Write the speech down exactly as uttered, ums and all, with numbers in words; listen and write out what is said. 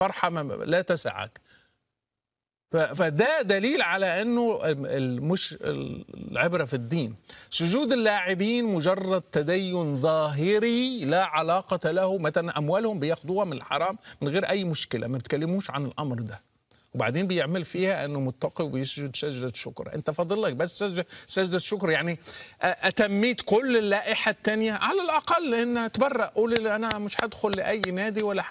فرحة لا تسعك. فده دليل على انه مش العبره في الدين. سجود اللاعبين مجرد تدين ظاهري لا علاقه له، مثلا اموالهم بياخدوها من الحرام من غير اي مشكله، ما بتكلموش عن الامر ده. وبعدين بيعمل فيها انه متقي وبيسجد سجده شكر. انت فاضل لك بس سجده سجده شكر، يعني اتميت كل اللائحه الثانيه على الاقل ان تبرأ، قول انا مش هدخل لاي نادي ولا